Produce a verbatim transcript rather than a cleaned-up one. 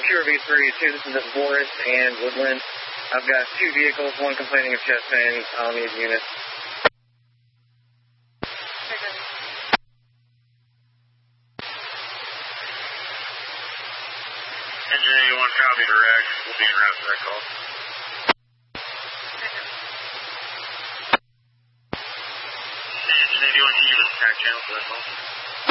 Q R V three two, this is at Boris and Woodland. I've got two vehicles, one complaining of chest pain. I'll need units. Engine eighty-one, copy direct. We'll be in route to that call. Engine eighty-one, can you give us a tack channel for that call?